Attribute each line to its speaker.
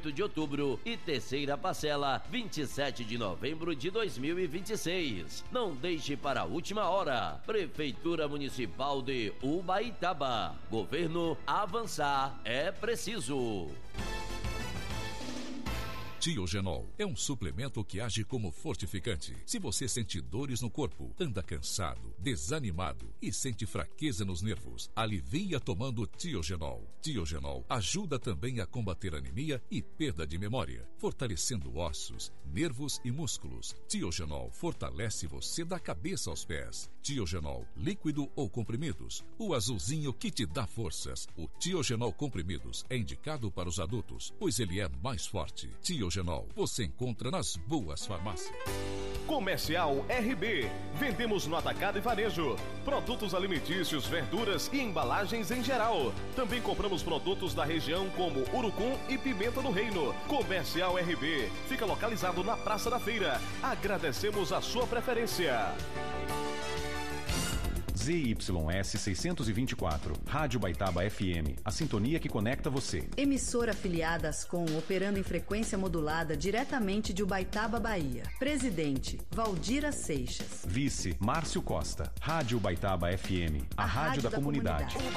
Speaker 1: 28 de outubro e terceira parcela 27 de novembro de 2026. Não deixe para a última hora. Prefeitura Municipal de Ubaitaba. Governo Avançar é preciso.
Speaker 2: Tiogenol é um suplemento que age como fortificante. Se você sente dores no corpo, anda cansado, desanimado e sente fraqueza nos nervos, alivia tomando Tiogenol. Tiogenol ajuda também a combater anemia e perda de memória, fortalecendo ossos, nervos e músculos. Tiogenol fortalece você da cabeça aos pés. Tiogenol, líquido ou comprimidos, o azulzinho que te dá forças. O Tiogenol comprimidos é indicado para os adultos, pois ele é mais forte. Tiogenol você encontra nas boas farmácias.
Speaker 3: Comercial RB. Vendemos no atacado e varejo. Produtos alimentícios, verduras e embalagens em geral. Também compramos produtos da região como urucum e pimenta do reino. Comercial RB. Fica localizado na Praça da Feira. Agradecemos a sua preferência.
Speaker 4: ZYS 624, Rádio Baitaba FM, a sintonia que conecta você.
Speaker 5: Emissora afiliada Ascom, operando em frequência modulada diretamente de Ubaitaba, Bahia. Presidente, Valdira Seixas.
Speaker 4: Vice, Márcio Costa. Rádio Baitaba FM, a rádio da comunidade.